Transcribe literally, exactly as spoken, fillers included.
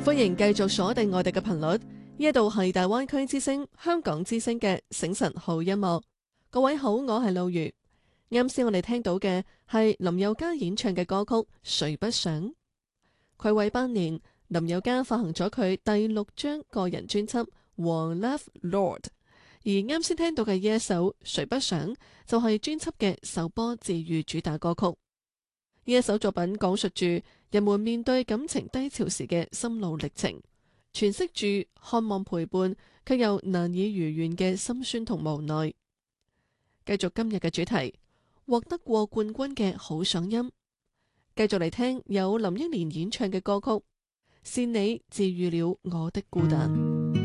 歡迎繼續鎖定我哋嘅頻率，呢一度係大灣區之聲、香港之聲嘅醒晨好音樂。各位好，我係露如。啱先我哋聽到嘅係林宥嘉演唱嘅歌曲《誰不想》。暌違八年，林宥嘉發行咗佢第六張個人專輯《和 Love Lord》，而啱先聽到嘅呢一首《誰不想》就係專輯嘅首播治癒主打歌曲。呢一首作品講述住人們面對感情低潮時嘅心路歷程，詮釋住渴望陪伴卻又難以如願嘅心酸同無奈。繼續今日嘅主題，獲得過冠軍嘅好嗓音，繼續嚟聽有林憶蓮演唱嘅歌曲《是你治癒了我的孤單》。